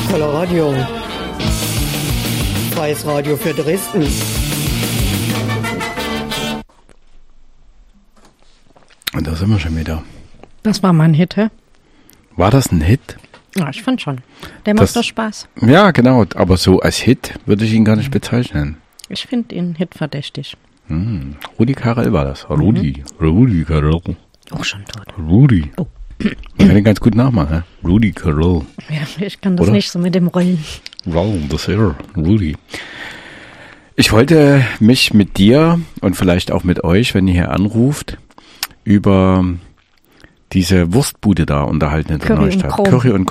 Voller Radio. Freies Radio für Dresden. Und da sind wir schon wieder. Das war mal ein Hit, hä? War das ein Hit? Ja, ich fand schon. Der macht doch Spaß. Ja, genau. Aber so als Hit würde ich ihn gar nicht bezeichnen. Ich finde ihn hitverdächtig. Rudi Carrell war das. Rudi Carell. Auch schon tot. Rudi. Oh. Man kann ihn ganz gut nachmachen, ne? Rudi Carell. Ja, ich kann das Oder? nicht so mit dem Rollen. Wow, das ist er. Rudi. Ich wollte mich mit dir und vielleicht auch mit euch, wenn ihr hier anruft, über diese Wurstbude da unterhalten in der Curry und Neustadt. Chrom. Curry und